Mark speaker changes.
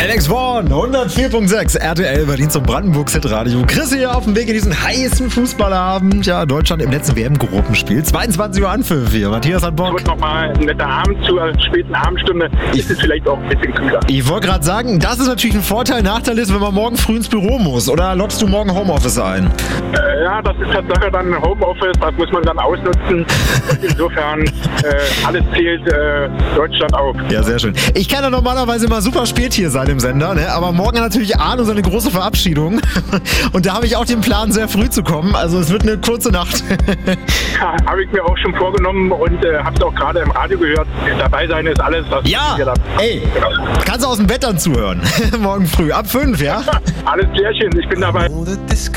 Speaker 1: Alex Vaughn, 104.6 RTL Berlin zum Brandenburg-Hit-Radio. Chris hier auf dem Weg in diesen heißen Fußballabend. Ja, Deutschland im letzten WM-Gruppenspiel. 22 Uhr Anpfiff hier. Matthias hat Bock.
Speaker 2: Wird nochmal ein netter Abend zur späten Abendstunde. Ist es vielleicht auch ein bisschen kühler.
Speaker 1: Ich wollte gerade sagen, das ist natürlich ein Vorteil. Nachteil ist, wenn man morgen früh ins Büro muss. Oder lockst du morgen Homeoffice ein?
Speaker 2: Ja, das ist Tatsache dann Homeoffice. Das muss man dann ausnutzen. Insofern, alles zählt Deutschland auf.
Speaker 1: Ja, sehr schön. Ich kann ja normalerweise immer super spät hier sein im Sender, ne? Aber morgen natürlich Arno seine große Verabschiedung. Und da habe ich auch den Plan, sehr früh zu kommen. Also es wird eine kurze Nacht.
Speaker 2: Ja, habe ich mir auch schon vorgenommen und habe es auch gerade im Radio gehört. Dabei sein ist alles, was
Speaker 1: Ja,
Speaker 2: wir da.
Speaker 1: ey, kannst du aus dem Bett dann zuhören. Morgen früh, ab 5, ja?
Speaker 2: Alles klärchen, ich bin dabei.